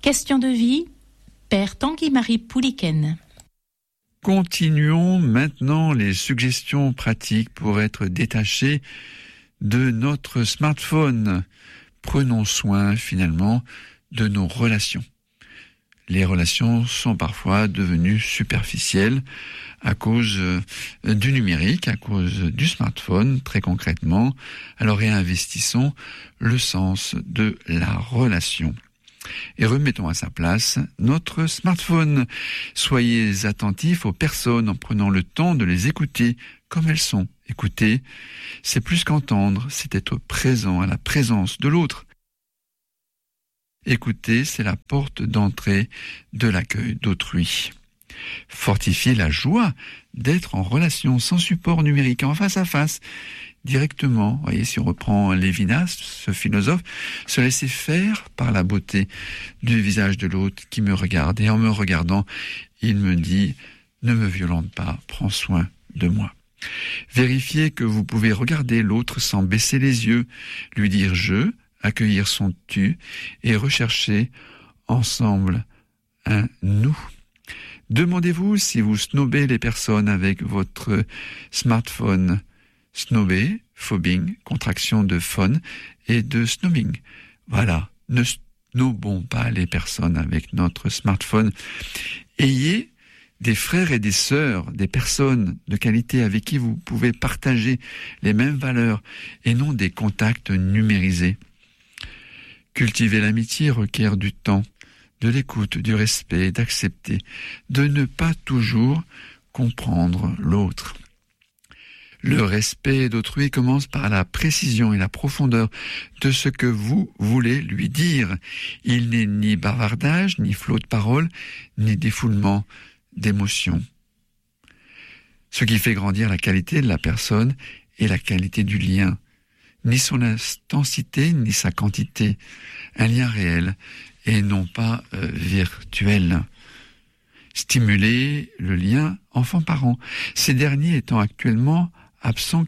Question de vie, Père Tanguy-Marie Pouliken. Continuons maintenant les suggestions pratiques pour être détachés de notre smartphone. Prenons soin finalement de nos relations. Les relations sont parfois devenues superficielles à cause du numérique, à cause du smartphone, très concrètement. Alors réinvestissons le sens de la relation. Et remettons à sa place notre smartphone. Soyez attentifs aux personnes en prenant le temps de les écouter comme elles sont. Écouter, c'est plus qu'entendre, c'est être présent à la présence de l'autre. Écouter, c'est la porte d'entrée de l'accueil d'autrui. Fortifier la joie d'être en relation sans support numérique, en face à face, directement. Vous voyez, si on reprend Lévinas, ce philosophe, se laisser faire par la beauté du visage de l'autre qui me regarde. Et en me regardant, il me dit « Ne me violente pas, prends soin de moi ». Vérifiez que vous pouvez regarder l'autre sans baisser les yeux, lui dire « je », accueillir son « tu » et rechercher ensemble un « nous ». Demandez-vous si vous snobez les personnes avec votre smartphone. Snobber, phobbing, contraction de phone et de snobbing. Voilà, ne snobons pas les personnes avec notre smartphone. Ayez des frères et des sœurs, des personnes de qualité avec qui vous pouvez partager les mêmes valeurs et non des contacts numérisés. Cultiver l'amitié requiert du temps, de l'écoute, du respect, d'accepter, de ne pas toujours comprendre l'autre. Le respect d'autrui commence par la précision et la profondeur de ce que vous voulez lui dire. Il n'est ni bavardage, ni flot de paroles, ni défoulement d'émotions. Ce qui fait grandir la qualité de la personne et la qualité du lien. Ni son intensité, ni sa quantité. Un lien réel et non pas virtuel. Stimuler le lien enfant-parent. Ces derniers étant actuellement absents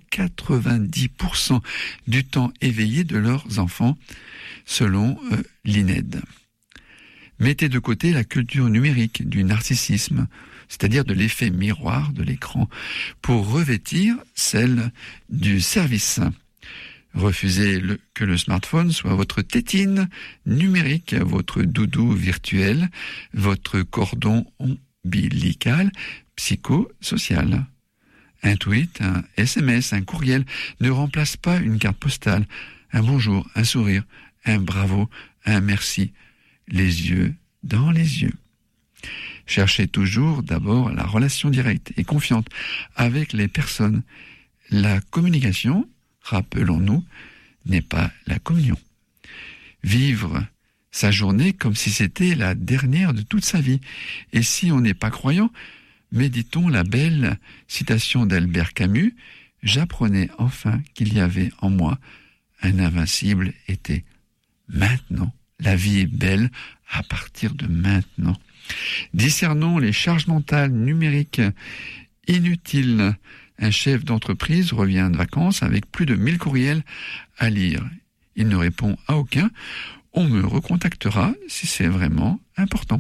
90% du temps éveillé de leurs enfants, selon l'INED. Mettez de côté la culture numérique du narcissisme, c'est-à-dire de l'effet miroir de l'écran, pour revêtir celle du service. Refusez que le smartphone soit votre tétine numérique, votre doudou virtuel, votre cordon ombilical psychosocial. Un tweet, un SMS, un courriel ne remplace pas une carte postale, un bonjour, un sourire, un bravo, un merci, les yeux dans les yeux. Cherchez toujours d'abord la relation directe et confiante avec les personnes. La communication, rappelons-nous, n'est pas la communion. Vivre sa journée comme si c'était la dernière de toute sa vie. Et si on n'est pas croyant, méditons la belle citation d'Albert Camus. J'apprenais enfin qu'il y avait en moi un invincible été. Maintenant, la vie est belle à partir de maintenant. Discernons les charges mentales numériques inutiles. Un chef d'entreprise revient de vacances avec plus de 1000 courriels à lire. Il ne répond à aucun. On me recontactera si c'est vraiment important.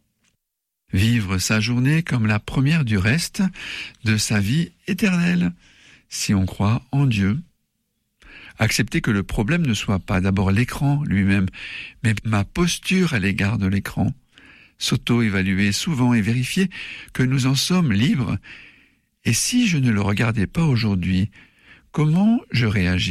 Vivre sa journée comme la première du reste de sa vie éternelle, si on croit en Dieu. Accepter que le problème ne soit pas d'abord l'écran lui-même, mais ma posture à l'égard de l'écran. S'auto-évaluer souvent et vérifier que nous en sommes libres. Et si je ne le regardais pas aujourd'hui, comment je réagirais ?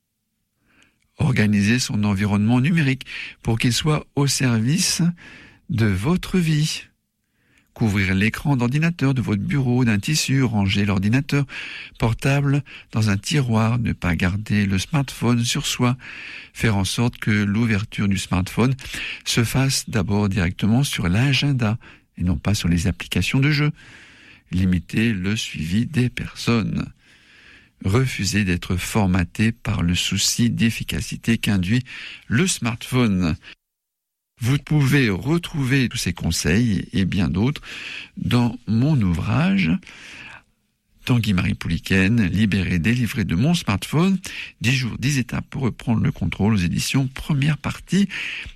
Organiser son environnement numérique pour qu'il soit au service de votre vie. Couvrir l'écran d'ordinateur de votre bureau d'un tissu, ranger l'ordinateur portable dans un tiroir, ne pas garder le smartphone sur soi, faire en sorte que l'ouverture du smartphone se fasse d'abord directement sur l'agenda et non pas sur les applications de jeu. Limiter le suivi des personnes. Refuser d'être formaté par le souci d'efficacité qu'induit le smartphone. Vous pouvez retrouver tous ces conseils et bien d'autres dans mon ouvrage Tanguy-Marie Pouliken, libéré, délivré de mon smartphone, 10 jours, 10 étapes pour reprendre le contrôle aux éditions première partie.